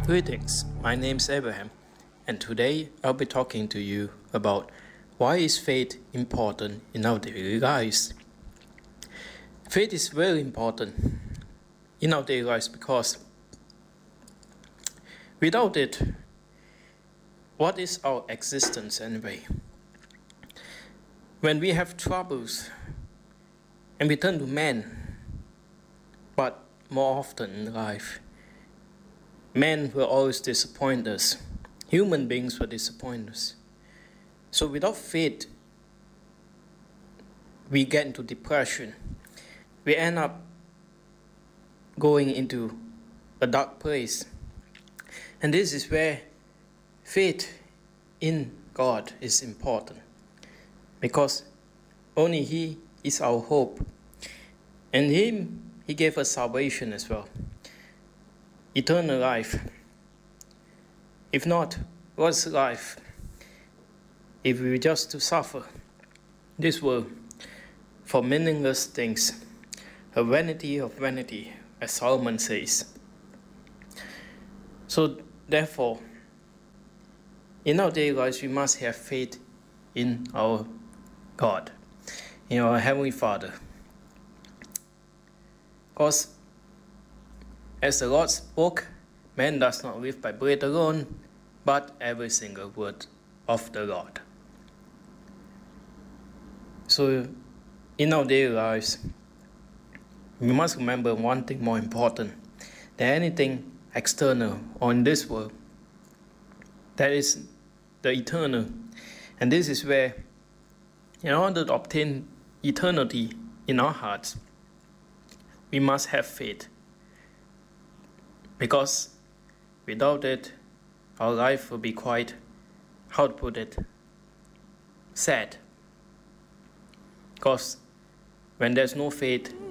Greetings, my name is Abraham, and today I'll be talking to you about why is faith important in our daily lives. Faith is very important in our daily lives because without it, what is our existence anyway? When we have troubles and we turn to man, but more often in life, men will always disappoint us. Human beings will disappoint us. So without faith, we get into depression. We end up going into a dark place. And this is where faith in God is important. Because only He is our hope. And He gave us salvation as well. Eternal life. If not, what's life? If we were just to suffer this world for meaningless things, a vanity of vanity, as Solomon says. So therefore, in our daily lives, we must have faith in our God, in our Heavenly Father. Because as the Lord spoke, man does not live by bread alone, but every single word of the Lord. So, in our daily lives, we must remember one thing more important than anything external on this world. That is the eternal. And this is where, in order to obtain eternity in our hearts, we must have faith. Because without it, our life will be quite, how to put it, sad. Because when there's no faith,